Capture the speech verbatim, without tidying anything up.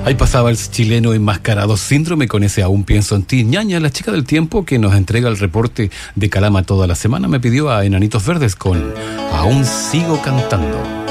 Ahí pasaba el chileno enmascarado Síndrome con ese Aún pienso en ti. Ñaña, la chica del tiempo que nos entrega el reporte de Calama toda la semana, me pidió a Enanitos Verdes con Aún sigo cantando.